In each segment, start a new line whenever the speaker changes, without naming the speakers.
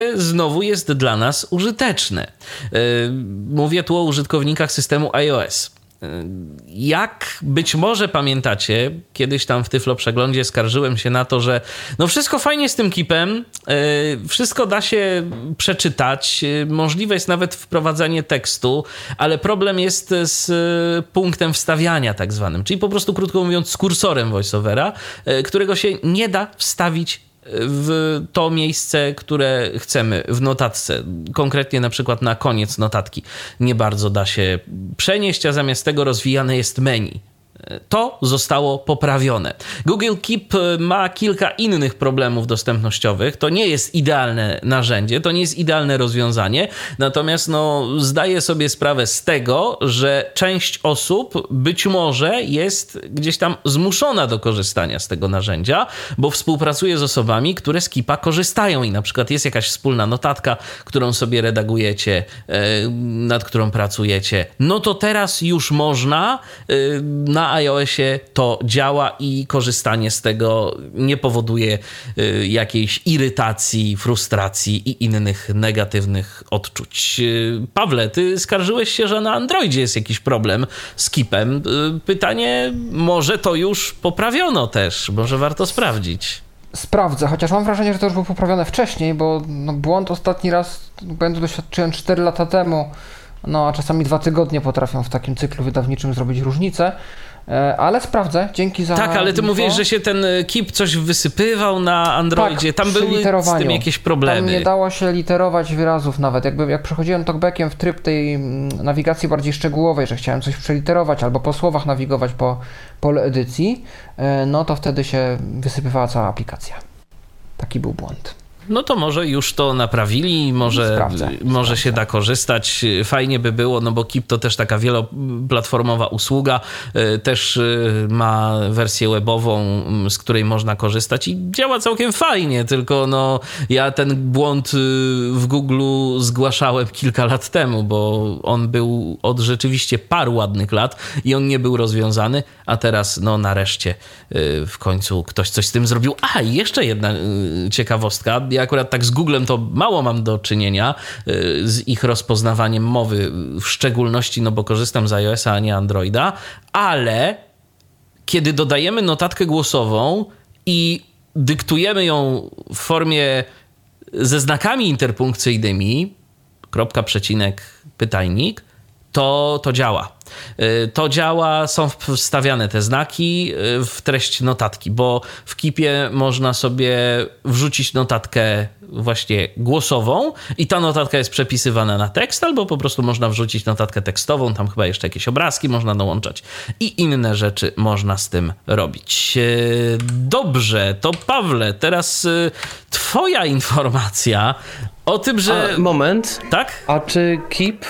znowu jest dla nas użyteczne. Mówię tu o użytkownikach systemu iOS. Jak być może pamiętacie, kiedyś tam w Tyflo Przeglądzie skarżyłem się na to, że no wszystko fajnie z tym Keepem, wszystko da się przeczytać, możliwe jest nawet wprowadzanie tekstu, ale problem jest z punktem wstawiania tak zwanym, czyli po prostu krótko mówiąc z kursorem VoiceOvera, którego się nie da wstawić w to miejsce, które chcemy w notatce. Konkretnie na przykład na koniec notatki nie bardzo da się przenieść, a zamiast tego rozwijane jest menu. To zostało poprawione. Google Keep ma kilka innych problemów dostępnościowych. To nie jest idealne narzędzie, to nie jest idealne rozwiązanie, natomiast zdaję sobie sprawę z tego, że część osób być może jest gdzieś tam zmuszona do korzystania z tego narzędzia, bo współpracuje z osobami, które z Keepa korzystają i na przykład jest jakaś wspólna notatka, którą sobie redagujecie, nad którą pracujecie. No to teraz już można na iOSie to działa i korzystanie z tego nie powoduje jakiejś irytacji, frustracji i innych negatywnych odczuć. Pawle, ty skarżyłeś się, że na Androidzie jest jakiś problem z Keepem. Pytanie, może to już poprawiono też, może warto sprawdzić.
Sprawdzę, chociaż mam wrażenie, że to już było poprawione wcześniej, bo błąd ostatni raz doświadczyłem 4 lata temu, a czasami 2 tygodnie potrafią w takim cyklu wydawniczym zrobić różnicę. Ale sprawdzę, dzięki za
Tak, ale ty mówisz, że się ten Keep coś wysypywał na Androidzie,
tak,
tam były z tym jakieś problemy.
Tam nie dało się literować wyrazów nawet. Jak przechodziłem talkbackiem w tryb tej nawigacji bardziej szczegółowej, że chciałem coś przeliterować albo po słowach nawigować po pole edycji, to wtedy się wysypywała cała aplikacja. Taki był błąd.
No to może już to naprawili, może się da korzystać. Fajnie by było, bo Keep to też taka wieloplatformowa usługa, też ma wersję webową, z której można korzystać i działa całkiem fajnie, tylko ja ten błąd w Google zgłaszałem kilka lat temu, bo on był od rzeczywiście paru ładnych lat i on nie był rozwiązany, a teraz nareszcie w końcu ktoś coś z tym zrobił. A, i jeszcze jedna ciekawostka. Ja akurat tak z Googlem to mało mam do czynienia, z ich rozpoznawaniem mowy, w szczególności, bo korzystam z iOS-a, a nie Androida, ale kiedy dodajemy notatkę głosową i dyktujemy ją w formie ze znakami interpunkcyjnymi, kropka, przecinek, pytajnik, to działa. To działa, są wstawiane te znaki w treść notatki, bo w Keepie można sobie wrzucić notatkę właśnie głosową i ta notatka jest przepisywana na tekst, albo po prostu można wrzucić notatkę tekstową, tam chyba jeszcze jakieś obrazki można dołączać i inne rzeczy można z tym robić. Dobrze, to Pawle, teraz twoja informacja o tym, że...
Moment.
Tak?
A czy Keep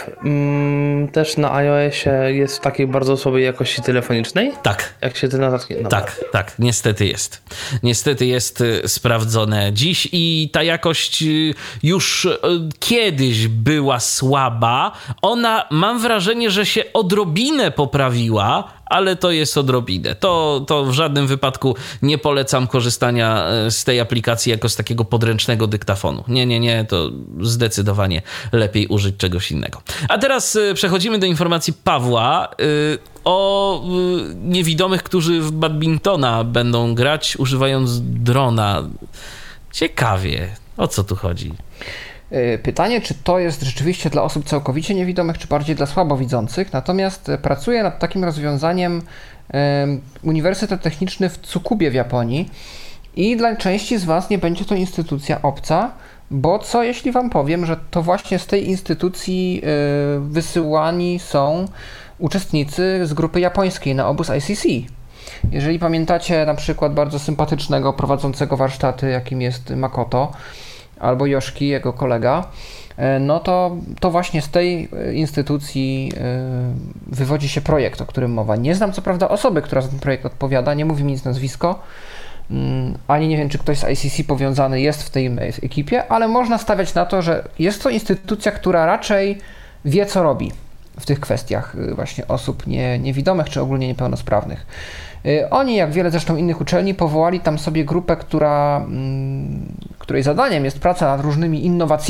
też na iOSie jest w takiej bardzo słabej jakości telefonicznej?
Tak.
Jak się te notatki...
Tak, niestety jest. Niestety jest sprawdzone dziś i ta jakość już kiedyś była słaba. Ona, mam wrażenie, że się odrobinę poprawiła, ale to jest odrobinę. To w żadnym wypadku nie polecam korzystania z tej aplikacji jako z takiego podręcznego dyktafonu. Nie, to zdecydowanie lepiej użyć czegoś innego. A teraz przechodzimy do informacji Pawła o niewidomych, którzy w badmintona będą grać używając drona. Ciekawie, o co tu chodzi?
Pytanie, czy to jest rzeczywiście dla osób całkowicie niewidomych, czy bardziej dla słabowidzących. Natomiast pracuje nad takim rozwiązaniem Uniwersytet Techniczny w Tsukubie w Japonii i dla części z Was nie będzie to instytucja obca, bo co jeśli Wam powiem, że to właśnie z tej instytucji wysyłani są uczestnicy z grupy japońskiej na obóz ICC. Jeżeli pamiętacie na przykład bardzo sympatycznego prowadzącego warsztaty, jakim jest Makoto, albo Yoshiki, jego kolega, to właśnie z tej instytucji wywodzi się projekt, o którym mowa. Nie znam co prawda osoby, która za ten projekt odpowiada, nie mówi mi nic nazwisko, ani nie wiem, czy ktoś z ICC powiązany jest w tej ekipie, ale można stawiać na to, że jest to instytucja, która raczej wie, co robi w tych kwestiach właśnie osób niewidomych, czy ogólnie niepełnosprawnych. Oni, jak wiele zresztą innych uczelni, powołali tam sobie grupę, której zadaniem jest praca nad różnymi innowacjami